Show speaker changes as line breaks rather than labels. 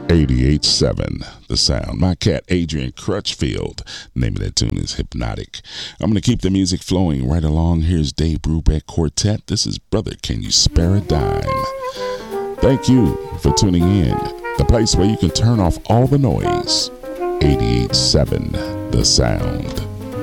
88.7 The Sound. My cat Adrian Crutchfield. The name of that tune is Hypnotic. I'm going to keep the music flowing right along. Here's Dave Brubeck Quartet. This is Brother Can You Spare a Dime? Thank you for tuning in. The place where you can turn off all the noise. 88.7 The Sound.